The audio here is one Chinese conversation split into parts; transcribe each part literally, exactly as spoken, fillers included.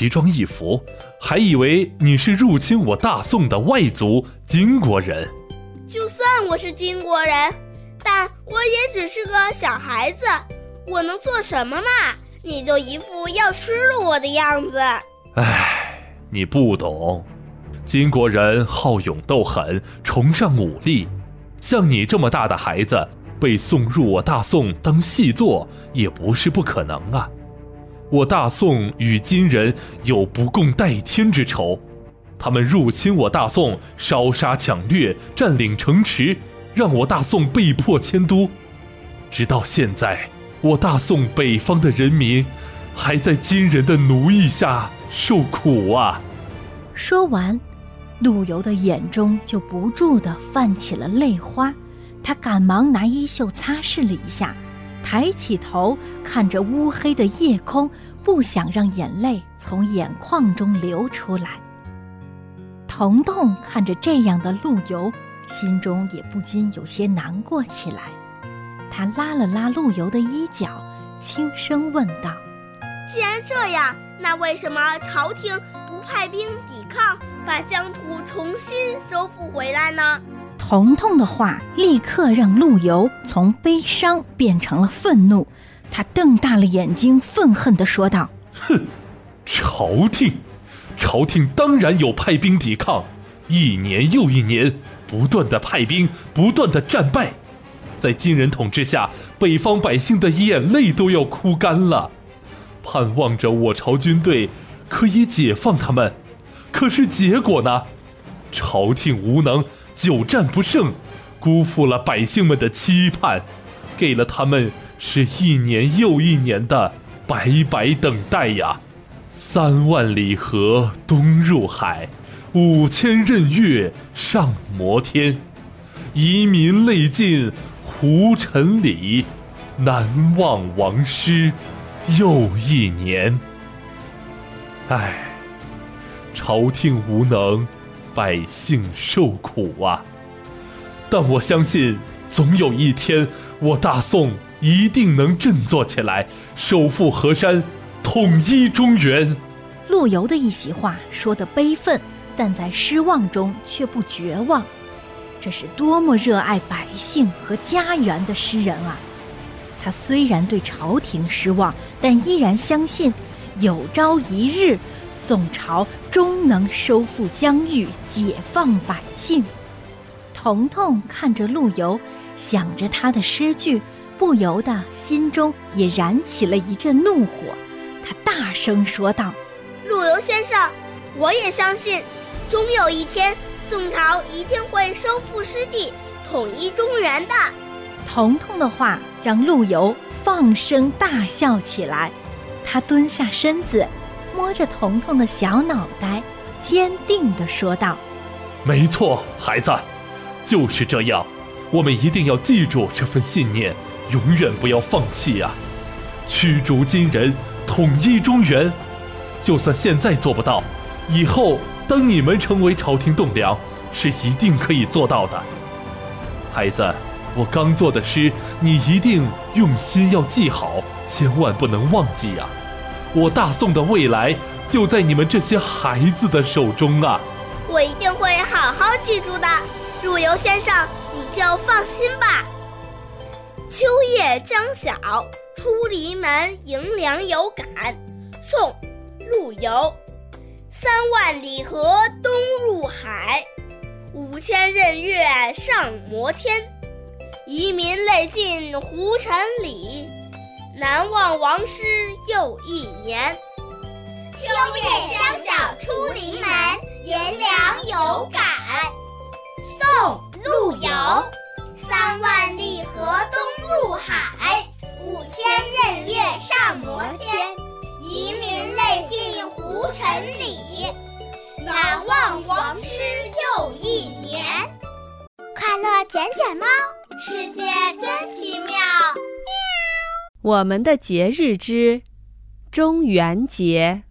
奇装异服，还以为你是入侵我大宋的外族金国人。 就算我是金国人，但我也只是个小孩子，我能做什么嘛？你就一副要吃了我的样子。 唉，你不懂，金国人好勇斗狠，崇尚武力，像你这么大的孩子被送入我大宋当细作也不是不可能啊。我大宋与金人有不共戴天之仇，他们入侵我大宋，烧杀抢掠，占领城池，让我大宋被迫迁都。直到现在，我大宋北方的人民还在金人的奴役下受苦啊。 说完，陆游的眼中就不住地泛起了泪花，他赶忙拿衣袖擦拭了一下，抬起头看着乌黑的夜空，不想让眼泪从眼眶中流出来。童童看着这样的陆游，心中也不禁有些难过起来。他拉了拉陆游的衣角，轻声问道： 既然这样，那为什么朝廷不派兵抵抗，把疆土重新收复回来呢？ 童童的话立刻让陆游从悲伤变成了愤怒，他瞪大了眼睛，愤恨地说道： 哼，朝廷朝廷当然有派兵抵抗，一年又一年，不断的派兵，不断的战败，在金人统治下，北方百姓的眼泪都要哭干了，盼望着我朝军队可以解放他们。可是结果呢？朝廷无能，久战不胜，辜负了百姓们的期盼，给了他们是一年又一年的白白等待呀。三万里河东入海，五千仞岳上摩天，遗民泪尽胡尘里，难忘王师又一年。唉，朝廷无能，百姓受苦啊。但我相信总有一天，我大宋一定能振作起来，收复河山，统一中原。 陆游的一席话说得悲愤，但在失望中却不绝望。这是多么热爱百姓和家园的诗人啊！他虽然对朝廷失望，但依然相信有朝一日宋朝终能收复疆域，解放百姓。童童看着陆游，想着他的诗句，不由得心中也燃起了一阵怒火。他大声说道： 陆游先生，我也相信，终有一天宋朝一定会收复失地，统一中原的。 童童的话让陆游放声大笑起来，他蹲下身子，摸着童童的小脑袋，坚定地说道： 没错，孩子，就是这样，我们一定要记住这份信念，永远不要放弃啊！驱逐金人，统一中原，就算现在做不到，以后当你们成为朝廷栋梁，是一定可以做到的。孩子，我刚做的诗，你一定用心要记好，千万不能忘记啊！我大宋的未来就在你们这些孩子的手中啊！ 我一定会好好记住的，陆游先生，你就放心吧。秋夜将晓，出篱门迎凉有感。宋，陆游。三万里河东入海，五千仞岳上摩天。遗民泪尽胡尘里，难忘王师又一年。 秋夜将晓出篱门，迎凉有感。宋，陆游。三万里河东入海，五千仞岳上摩天。遗民泪尽胡尘里，难忘王师又一年。快乐捡捡猫，世界真奇妙。 我们的节日之中元节。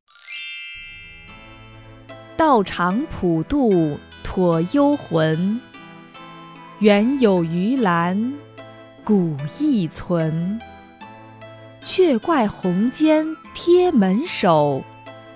道场普渡妥幽魂，原有余兰，古意存。却怪红笺贴门首，